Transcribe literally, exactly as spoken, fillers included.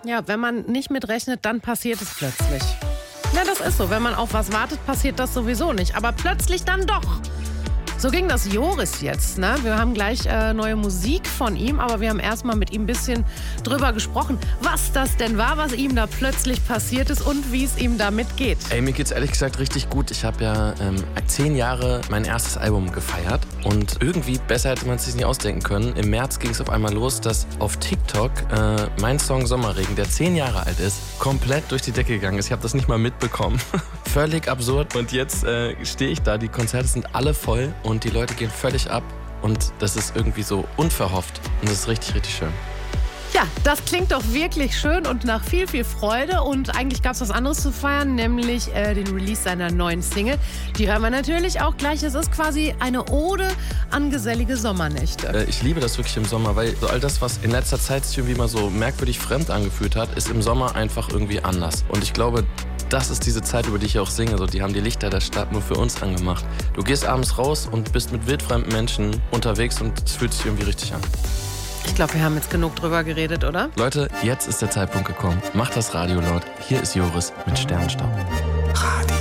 Ja, wenn man nicht mitrechnet, dann passiert es plötzlich. Na, das ist so. Wenn man auf was wartet, passiert das sowieso nicht. Aber plötzlich dann doch. So ging das Joris jetzt, ne? Wir haben gleich äh, neue Musik von ihm, aber wir haben erstmal mit ihm ein bisschen drüber gesprochen, was das denn war, was ihm da plötzlich passiert ist und wie es ihm damit geht. Ey, mir geht's ehrlich gesagt richtig gut. Ich habe ja ähm, zehn Jahre mein erstes Album gefeiert und irgendwie, besser hätte man es sich nicht ausdenken können, im März ging es auf einmal los, dass auf TikTok äh, mein Song Sommerregen, der zehn Jahre alt ist, komplett durch die Decke gegangen ist. Ich habe das nicht mal mitbekommen. Völlig absurd. Und jetzt äh, stehe ich da, die Konzerte sind alle voll und die Leute gehen völlig ab. Und das ist irgendwie so unverhofft. Und das ist richtig, richtig schön. Ja, das klingt doch wirklich schön und nach viel, viel Freude. Und eigentlich gab es was anderes zu feiern, nämlich äh, den Release seiner neuen Single. Die hören wir natürlich auch gleich. Es ist quasi eine Ode an gesellige Sommernächte. Äh, ich liebe das wirklich im Sommer, weil so all das, was in letzter Zeit sich irgendwie mal so merkwürdig fremd angefühlt hat, ist im Sommer einfach irgendwie anders. Und ich glaube, das ist diese Zeit, über die ich auch singe. So, die haben die Lichter der Stadt nur für uns angemacht. Du gehst abends raus und bist mit wildfremden Menschen unterwegs und es fühlt sich irgendwie richtig an. Ich glaube, wir haben jetzt genug drüber geredet, oder? Leute, jetzt ist der Zeitpunkt gekommen. Macht das Radio laut. Hier ist Joris mit Sternenstaub. Radio.